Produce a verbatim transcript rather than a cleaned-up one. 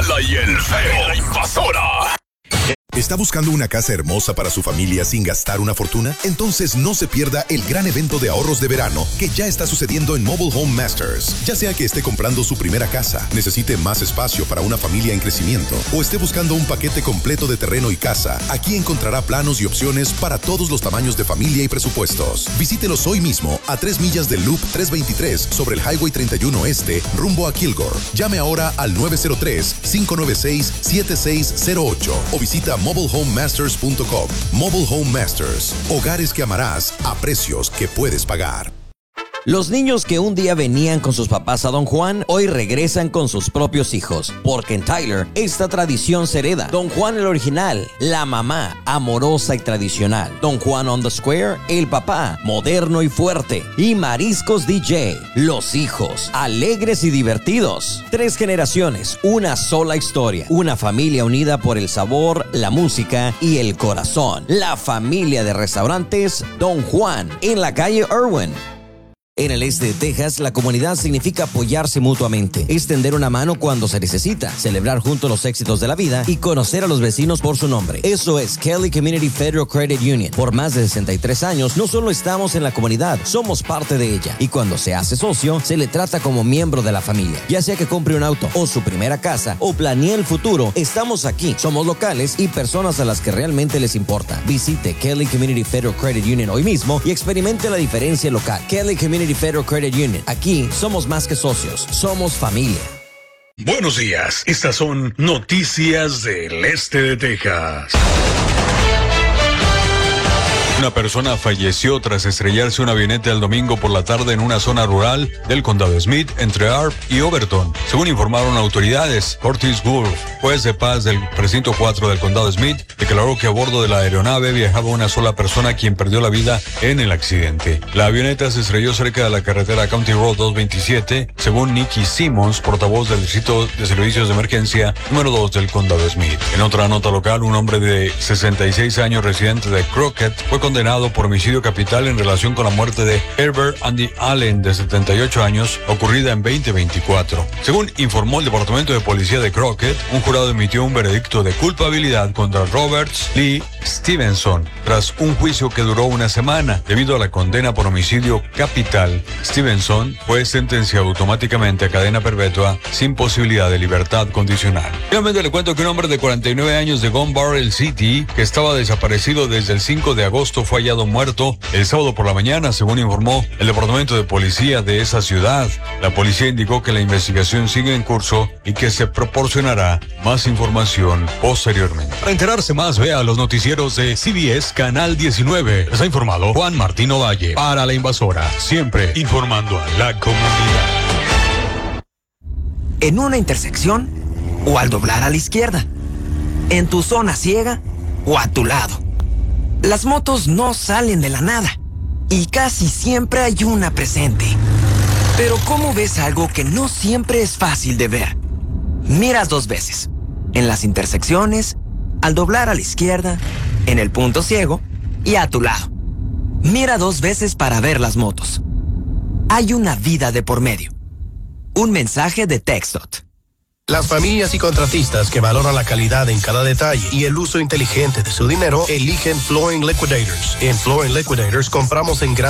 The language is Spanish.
Mala y el feo. La invasora. ¿Está buscando una casa hermosa para su familia sin gastar una fortuna? Entonces no se pierda el gran evento de ahorros de verano que ya está sucediendo en Mobile Home Masters. Ya sea que esté comprando su primera casa, necesite más espacio para una familia en crecimiento o esté buscando un paquete completo de terreno y casa, aquí encontrará planos y opciones para todos los tamaños de familia y presupuestos. Visítelos hoy mismo a tres millas del Loop trescientos veintitrés sobre el Highway treinta y uno Este, rumbo a Kilgore. Llame ahora al nueve cero tres, cinco nueve seis, siete seis cero ocho o visita mobile home masters punto com. Mobile Home Masters. Hogares que amarás a precios que puedes pagar. Los niños que un día venían con sus papás a Don Juan, hoy regresan con sus propios hijos. Porque en Tyler, esta tradición se hereda. Don Juan el original, la mamá, amorosa y tradicional. Don Juan on the Square, el papá, moderno y fuerte. Y Mariscos D J, los hijos, alegres y divertidos. Tres generaciones, una sola historia. Una familia unida por el sabor, la música y el corazón. La familia de restaurantes Don Juan, en la calle Irwin. En el este de Texas, la comunidad significa apoyarse mutuamente, extender una mano cuando se necesita, celebrar juntos los éxitos de la vida y conocer a los vecinos por su nombre. Eso es Kelly Community Federal Credit Union. Por más de sesenta y tres años, no solo estamos en la comunidad, somos parte de ella. Y cuando se hace socio, se le trata como miembro de la familia. Ya sea que compre un auto o su primera casa o planee el futuro, estamos aquí. Somos locales y personas a las que realmente les importa. Visite Kelly Community Federal Credit Union hoy mismo y experimente la diferencia local. Kelly Community Federal Credit Union. Aquí somos más que socios, somos familia. Buenos días, estas son noticias del este de Texas. Una persona falleció tras estrellarse una avioneta el domingo por la tarde en una zona rural del condado Smith, entre Arp y Overton. Según informaron autoridades, Curtis Wolf, juez de paz del precinto cuatro del condado Smith, declaró que a bordo de la aeronave viajaba una sola persona, quien perdió la vida en el accidente. La avioneta se estrelló cerca de la carretera County Road doscientos veintisiete, según Nikki Simmons, portavoz del distrito de servicios de emergencia número dos del condado Smith. En otra nota local, un hombre de sesenta y seis años, residente de Crockett, fue condenado por homicidio capital en relación con la muerte de Herbert Andy Allen, de setenta y ocho años, ocurrida en veinte veinticuatro. Según informó el Departamento de Policía de Crockett, un jurado emitió un veredicto de culpabilidad contra Roberts Lee Stevenson tras un juicio que duró una semana. Debido a la condena por homicidio capital, Stevenson fue sentenciado automáticamente a cadena perpetua sin posibilidad de libertad condicional. Finalmente le cuento que un hombre de cuarenta y nueve años de Gun Barrel City, que estaba desaparecido desde el cinco de agosto, fue hallado muerto el sábado por la mañana, según informó el Departamento de Policía de esa ciudad. La policía indicó que la investigación sigue en curso y que se proporcionará más información posteriormente. Para enterarse más, vea los noticieros de C B S Canal diecinueve. Les ha informado Juan Martín Ovalle para La Invasora, siempre informando a la comunidad. En una intersección o al doblar a la izquierda, en tu zona ciega o a tu lado. Las motos no salen de la nada y casi siempre hay una presente. Pero ¿cómo ves algo que no siempre es fácil de ver? Miras dos veces, en las intersecciones, al doblar a la izquierda, en el punto ciego y a tu lado. Mira dos veces para ver las motos. Hay una vida de por medio. Un mensaje de TxDOT. Las familias y contratistas que valoran la calidad en cada detalle y el uso inteligente de su dinero eligen Flooring Liquidators. En Flooring Liquidators compramos en gran